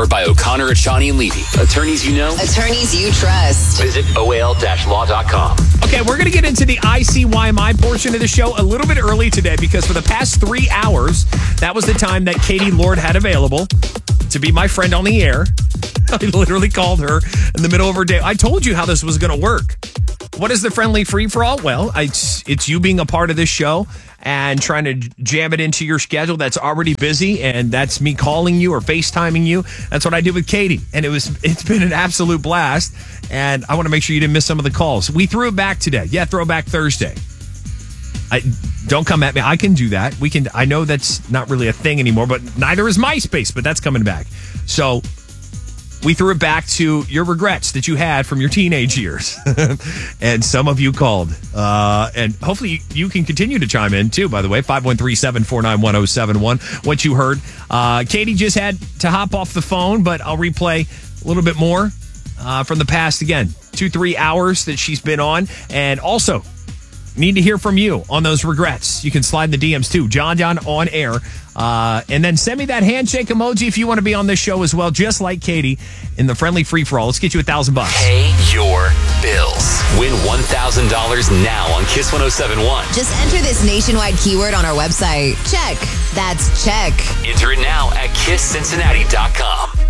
Powered by O'Connor, Achani, and Levy. Attorneys you know. Attorneys you trust. Visit OAL-law.com. Okay, we're going to get into the ICYMI portion of the show a little bit early today because for the past 3 hours, that was the time that Katie Lord had available to be my friend on the air. I literally called her in the middle of her day. I told you how this was going to work. What is the friendly free-for-all? Well, it's you being a part of this show and trying to jam it into your schedule that's already busy, and that's me calling you or FaceTiming you. That's what I did with Katie, and it's been an absolute blast, and I want to make sure you didn't miss some of the calls. We threw it back today. Yeah, Throwback Thursday. Don't come at me. I can do that. I know that's not really a thing anymore, but neither is MySpace, but that's coming back. So we threw it back to your regrets that you had from your teenage years. And some of you called. And hopefully you can continue to chime in, too, by the way. 513-749-1071. What you heard. Katie just had to hop off the phone, but I'll replay a little bit more from the past. Again, 2-3 hours that she's been on. And also, need to hear from you on those regrets. You can slide in the DMs, too. John on air. And then send me that handshake emoji if you want to be on this show as well, just like Katie in the friendly free-for-all. Let's get you $1,000. Pay your bills. Win $1,000 now on Kiss 107.1. Just enter this nationwide keyword on our website. Check. That's check. Enter it now at KissCincinnati.com.